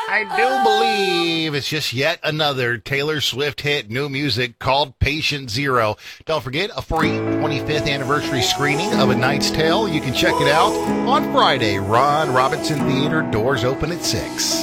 I do believe it's just yet another Taylor Swift hit, new music called Patient Zero. Don't forget, a free 25th anniversary screening of A Knight's Tale. You can check it out on Friday. Ron Robinson Theater, doors open at 6.